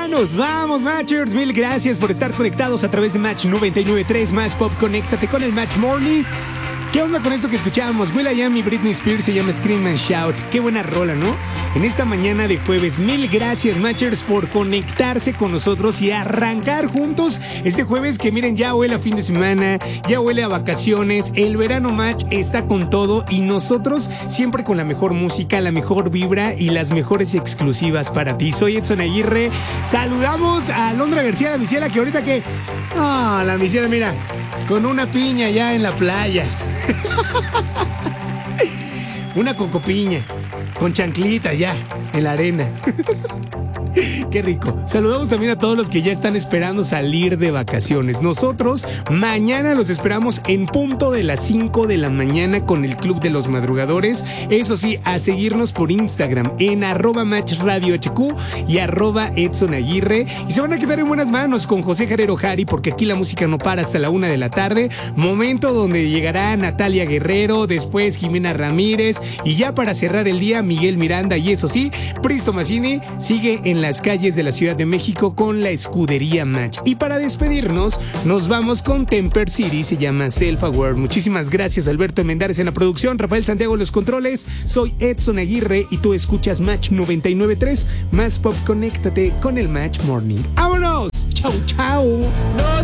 Nos vamos, Matchers. Mil gracias por estar conectados a través de Match 99.3 Más Pop. Conéctate con el Match Morning. ¿Qué onda con esto que escuchábamos? will.i.am y Britney Spears, se llama Scream and Shout. Qué buena rola, ¿no? En esta mañana de jueves, mil gracias, Matchers, por conectarse con nosotros y arrancar juntos este jueves que, miren, ya huele a fin de semana, ya huele a vacaciones, el verano Match está con todo y nosotros siempre con la mejor música, la mejor vibra y las mejores exclusivas para ti. Soy Edson Aguirre. Saludamos a Alondra García, la misiela, que ahorita que... la misiela, mira, con una piña ya en la playa. Una cocopiña con chanclitas ya en la arena. Qué rico. Saludamos también a todos los que ya están esperando salir de vacaciones. Nosotros mañana los esperamos en punto de las 5 de la mañana con el Club de los Madrugadores. Eso sí, a seguirnos por Instagram en @MatchRadioHQ y @EdsonAguirre. Y se van a quedar en buenas manos con José Jarero Jari, porque aquí la música no para hasta la 1 de la tarde. Momento donde llegará Natalia Guerrero, después Jimena Ramírez y ya para cerrar el día Miguel Miranda. Y eso sí, Pristo Mazzini sigue en las calles de la Ciudad de México con la escudería Match. Y para despedirnos, nos vamos con Temper City, se llama Self Aware. Muchísimas gracias, Alberto Mendares en la producción, Rafael Santiago en los controles. Soy Edson Aguirre y tú escuchas Match 99.3 Más Pop. Conéctate con el Match Morning. ¡Vámonos! ¡Chau, chau!